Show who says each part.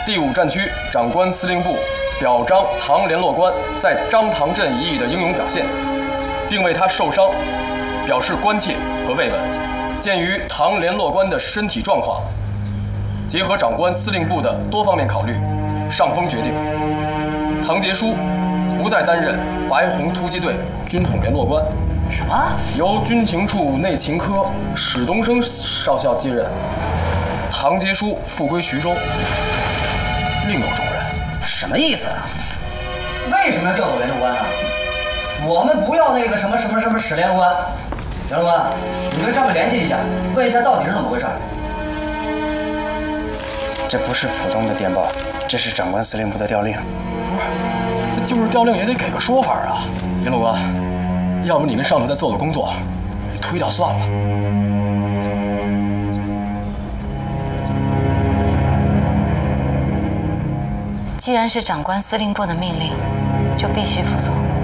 Speaker 1: 第5战区长官司令部表彰唐联络官在张唐镇一役的英勇表现，并为他受伤表示关切和慰问。鉴于唐联络官的身体状况，结合长官司令部的多方面考虑，上峰决定，唐杰书不再担任白红突击队军统联络官。
Speaker 2: 什么？
Speaker 1: 由军情处内勤科史东升少校接任。唐杰书复归徐州，另有重任。
Speaker 2: 什么意思啊？为什么要调走联络官啊？我们不要那个什么史联络官。联络官，你跟上面联系一下，问一下到底是怎么回事。
Speaker 3: 这不是普通的电报，这是长官司令部的调令。
Speaker 1: 不是，这就是调令也得给个说法啊！联络官，要不你跟上头再做做工作，你推掉算了。
Speaker 4: 既然是长官司令部的命令，就必须服从。